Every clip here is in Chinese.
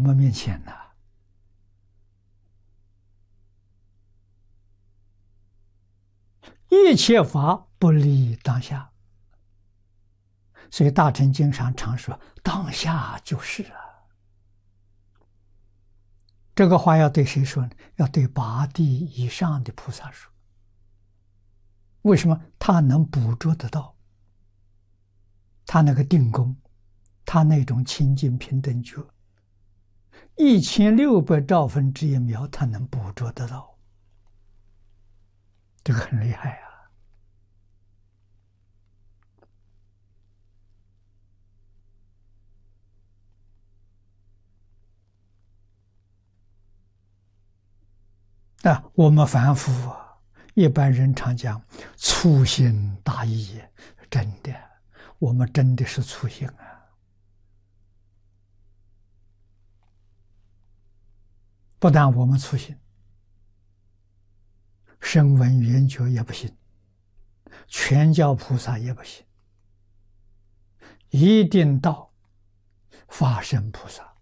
们面前呢。一切法不离当下，所以大乘经上常说当下就是啊。这个话要对谁说呢？要对八地以上的菩萨说。为什么？他能捕捉得到，他那个定功，他那种清净平等觉，1600兆分之一秒，他能捕捉得到，这个很厉害啊！我们凡夫啊，一般人常讲粗心大意，真的，我们真的是粗心啊！不但我们粗心，声闻缘觉也不行，全教菩萨也不行，一定到法身菩萨，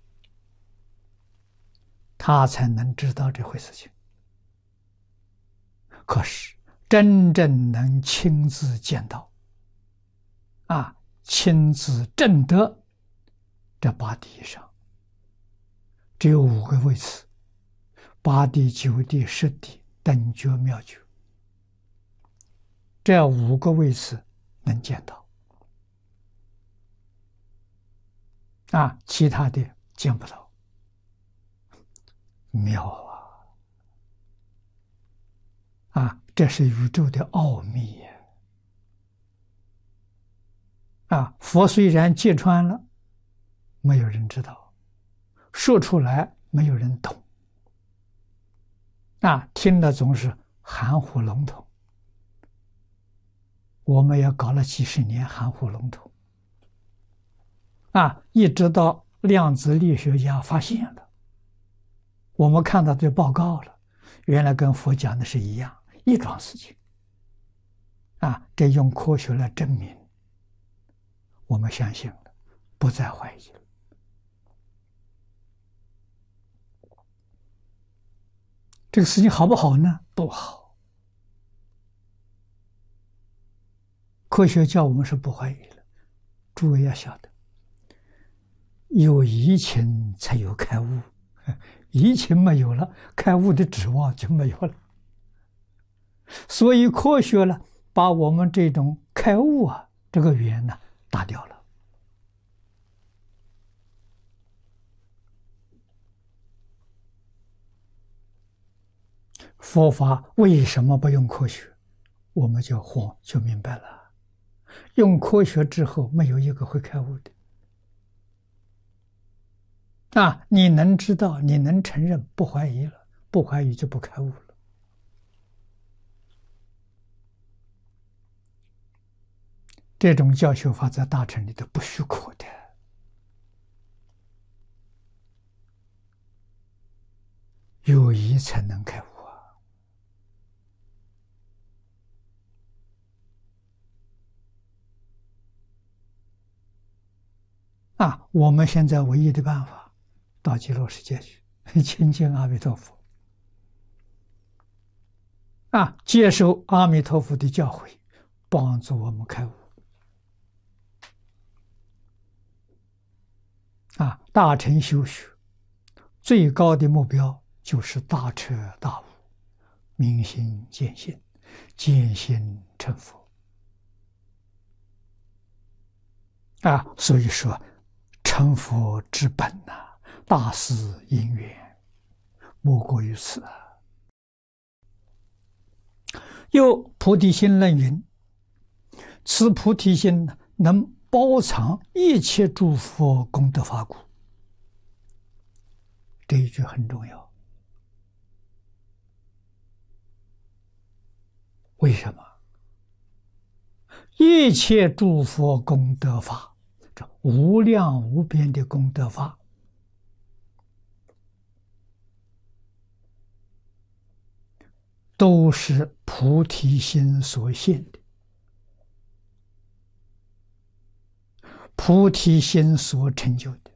他才能知道这回事情。可是真正能亲自见到亲自证得这八地以上，只有5个位次：八地、9地、10地、等觉、妙觉，这5个位次能见到其他的见不到。妙这是宇宙的奥秘佛虽然揭穿了，没有人知道，说出来没有人懂听了总是含糊笼统。我们也搞了几十年含糊笼统一直到量子力学家发现了，我们看到这报告了，原来跟佛讲的是一样，一桩事情这用科学来证明，我们相信了，不再怀疑了。这个事情好不好呢？不好。科学叫我们是不怀疑了。诸位要晓得，有疑情才有开悟，疑情没有了，开悟的指望就没有了。所以科学呢，把我们这种开悟这个缘呢打掉了。佛法为什么不用科学？我们就明白了。用科学之后，没有一个会开悟的。你能知道，你能承认，不怀疑了，不怀疑就不开悟了。这种教学法在大乘里头不许可的。有疑才能开悟我们现在唯一的办法，到极乐世界去亲近阿弥陀佛接受阿弥陀佛的教诲，帮助我们开悟大乘修学最高的目标就是大彻大悟，明心见性，见性成佛所以说成佛之本大事因缘，莫过于此又菩提心论云：此菩提心能包藏一切诸佛功德法故。这一句很重要。为什么？一切诸佛功德法，这无量无边的功德法，都是菩提心所现的，菩提心所成就的。